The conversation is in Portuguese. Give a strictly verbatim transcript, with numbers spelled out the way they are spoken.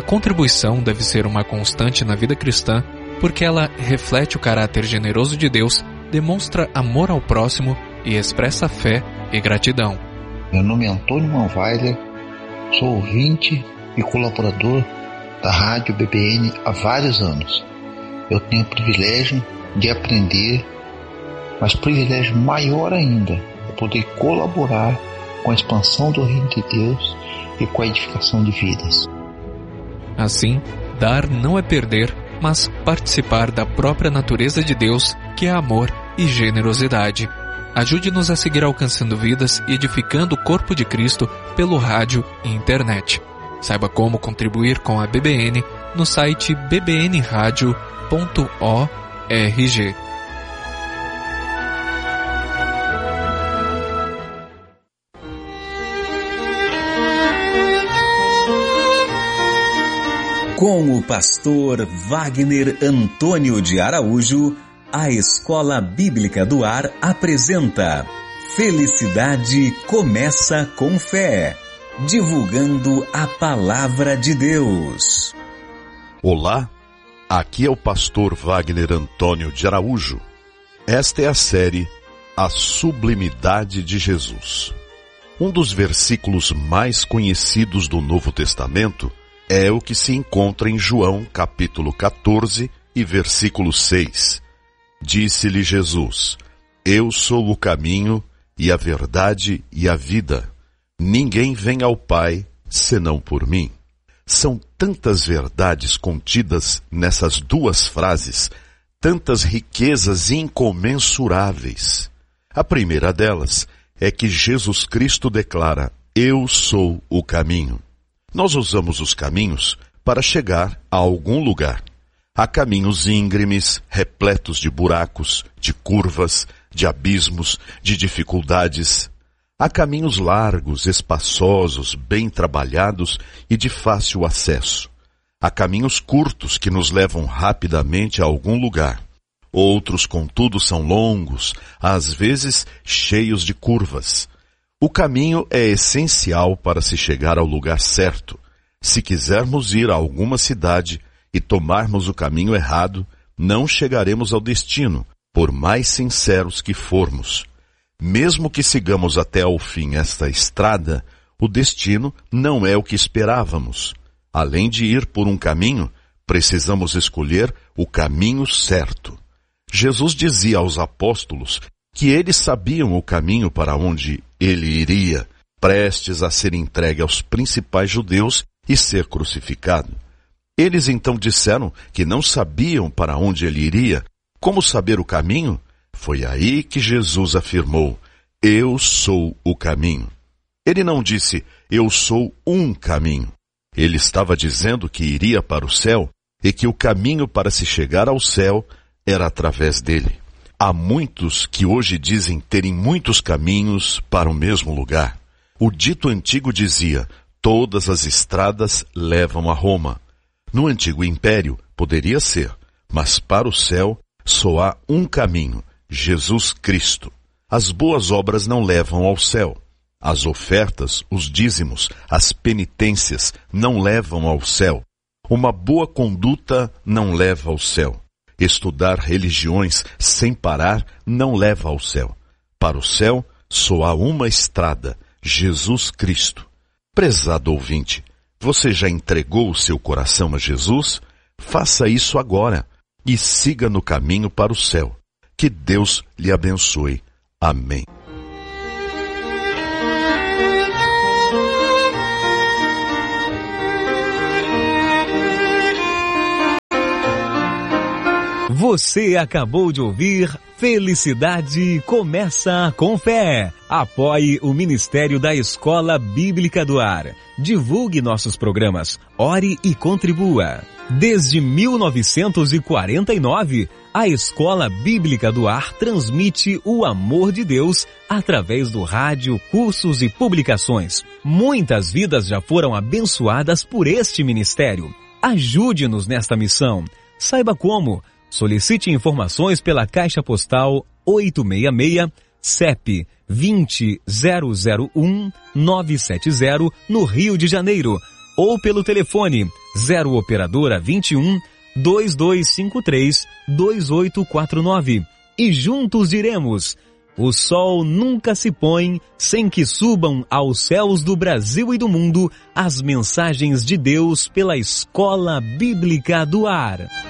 contribuição deve ser uma constante na vida cristã porque ela reflete o caráter generoso de Deus, demonstra amor ao próximo e expressa fé e gratidão. Meu nome é Antônio Manweiler, sou ouvinte e colaborador da Rádio B B N há vários anos. Eu tenho o privilégio de aprender, mas privilégio maior ainda é poder colaborar com a expansão do reino de Deus e com a edificação de vidas. Assim, dar não é perder, mas participar da própria natureza de Deus, que é amor e generosidade. Ajude-nos a seguir alcançando vidas e edificando o corpo de Cristo pelo rádio e internet. Saiba como contribuir com a B B N no site b b n radio ponto org. Com o pastor Wagner Antônio de Araújo, a Escola Bíblica do Ar apresenta Felicidade Começa com Fé, divulgando a Palavra de Deus. Olá, aqui é o pastor Wagner Antônio de Araújo. Esta é a série A Sublimidade de Jesus. Um dos versículos mais conhecidos do Novo Testamento é o que se encontra em João capítulo quatorze e versículo seis. Disse-lhe Jesus: Eu sou o caminho e a verdade e a vida. Ninguém vem ao Pai senão por mim. São tantas verdades contidas nessas duas frases, tantas riquezas incomensuráveis. A primeira delas é que Jesus Cristo declara: Eu sou o caminho. Nós usamos os caminhos para chegar a algum lugar. Há caminhos íngremes, repletos de buracos, de curvas, de abismos, de dificuldades. Há caminhos largos, espaçosos, bem trabalhados e de fácil acesso. Há caminhos curtos que nos levam rapidamente a algum lugar. Outros, contudo, são longos, às vezes cheios de curvas. O caminho é essencial para se chegar ao lugar certo. Se quisermos ir a alguma cidade e tomarmos o caminho errado, não chegaremos ao destino, por mais sinceros que formos. Mesmo que sigamos até ao fim esta estrada, o destino não é o que esperávamos. Além de ir por um caminho, precisamos escolher o caminho certo. Jesus dizia aos apóstolos que eles sabiam o caminho para onde ele iria, prestes a ser entregue aos principais judeus e ser crucificado. Eles então disseram que não sabiam para onde ele iria. Como saber o caminho? Foi aí que Jesus afirmou: Eu sou o caminho. Ele não disse: Eu sou um caminho. Ele estava dizendo que iria para o céu e que o caminho para se chegar ao céu era através dele. Há muitos que hoje dizem terem muitos caminhos para o mesmo lugar. O dito antigo dizia: todas as estradas levam a Roma. No antigo império poderia ser, mas para o céu só há um caminho: Jesus Cristo. As boas obras não levam ao céu. As ofertas, os dízimos, as penitências não levam ao céu. Uma boa conduta não leva ao céu. Estudar religiões sem parar não leva ao céu. Para o céu, só há uma estrada: Jesus Cristo. Prezado ouvinte, você já entregou o seu coração a Jesus? Faça isso agora e siga no caminho para o céu. Que Deus lhe abençoe. Amém. Você acabou de ouvir Felicidade Começa com Fé. Apoie o Ministério da Escola Bíblica do Ar. Divulgue nossos programas. Ore e contribua. Desde mil novecentos e quarenta e nove, a Escola Bíblica do Ar transmite o amor de Deus através do rádio, cursos e publicações. Muitas vidas já foram abençoadas por este ministério. Ajude-nos nesta missão. Saiba como. Solicite informações pela Caixa Postal oito seis seis, C E P vinte zero zero um nove sete zero, no Rio de Janeiro, ou pelo telefone zero operadora vinte e um, dois dois cinco três, dois oito quatro nove. E juntos diremos: o sol nunca se põe sem que subam aos céus do Brasil e do mundo as mensagens de Deus pela Escola Bíblica do Ar.